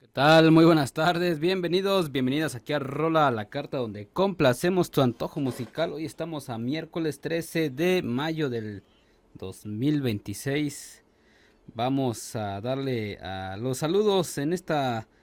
Tal? Muy buenas tardes, bienvenidas aquí a Rola a la Carta donde complacemos tu antojo musical. Hoy estamos a miércoles 13 de mayo del 2026. Vamos a darle a los saludos en esta